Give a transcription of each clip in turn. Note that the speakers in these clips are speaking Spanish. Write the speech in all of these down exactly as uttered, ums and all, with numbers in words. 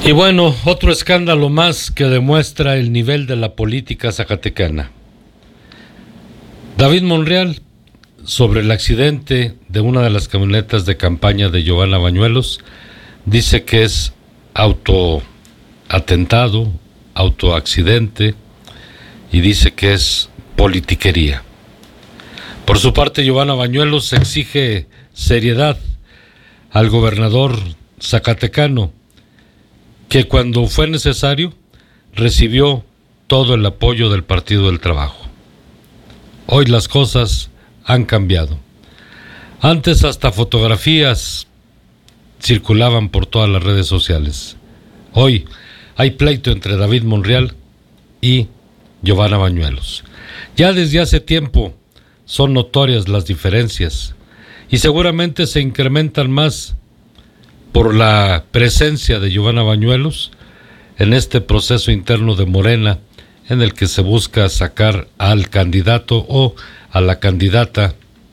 Y bueno, otro escándalo más que demuestra el nivel de la política zacatecana. David Monreal, sobre el accidente de una de las camionetas de campaña de Giovanna Bañuelos, dice que es autoatentado, autoaccidente, y dice que es politiquería. Por su parte, Giovanna Bañuelos exige seriedad al gobernador zacatecano, que cuando fue necesario recibió todo el apoyo del Partido del Trabajo. Hoy las cosas han cambiado. Antes hasta fotografías circulaban por todas las redes sociales. Hoy hay pleito entre David Monreal y Giovanna Bañuelos. Ya desde hace tiempo son notorias las diferencias y seguramente se incrementan más por la presencia de Giovanna Bañuelos en este proceso interno de Morena, en el que se busca sacar al candidato o a la candidata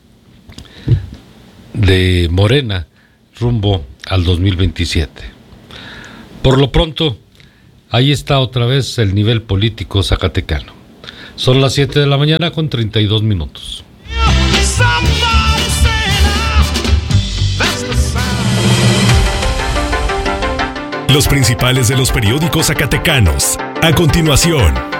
de Morena rumbo al dos mil veintisiete. Por lo pronto, ahí está otra vez el nivel político zacatecano. Son las siete de la mañana con treinta y dos minutos. Los principales de los periódicos zacatecanos. A continuación.